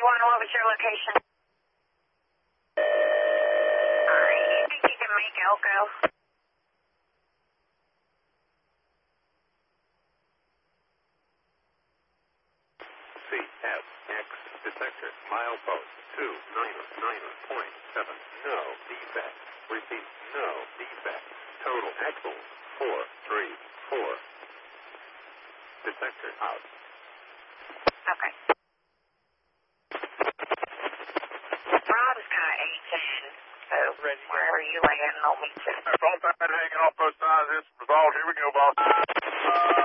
91, what was your location? Alright, you think you can make Elko? CFX detector, milepost 299.7, no defect. Repeat, no defect. Total axle 434. Detector out. Okay. Rob's got 810, so wherever you land, they'll meet you. Phone pad hanging off both sides. It's resolved. Here we go, boss.